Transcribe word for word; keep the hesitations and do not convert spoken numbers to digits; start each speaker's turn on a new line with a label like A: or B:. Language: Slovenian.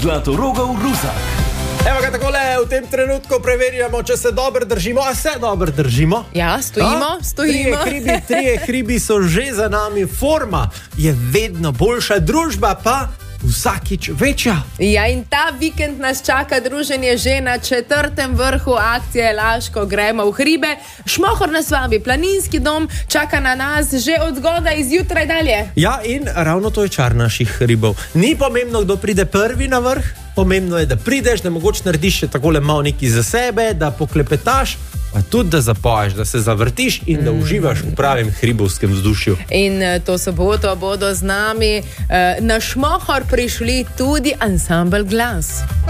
A: Zlatorogov Ruzak.
B: Evo ga takole, v tem trenutku preverjamo, če se dobro držimo. A se dobro držimo?
C: Ja, stojimo,
B: A?
C: stojimo.
B: Trije hribi, trije hribi so že za nami. Forma je vedno boljša, družba pa vsakič večja.
C: Ja, in ta vikend nas čaka druženje že na četrtem vrhu akcije Laško gremo v hribe. Šmohor nas vabi, planinski dom čaka na nas že od zgodaj izjutraj dalje.
B: Ja, in ravno to je čar naših hribov. Ni pomembno, kdo pride prvi na vrh, pomembno je, da prideš, da mogoče narediš še takole malo nekaj za sebe, da poklepetaš, pa tudi da zapoješ, da se zavrtiš in da uživaš v pravem hribovskem vzdušju.
C: In to soboto bodo z nami uh, na Šmohor prišli tudi ansambel Glas.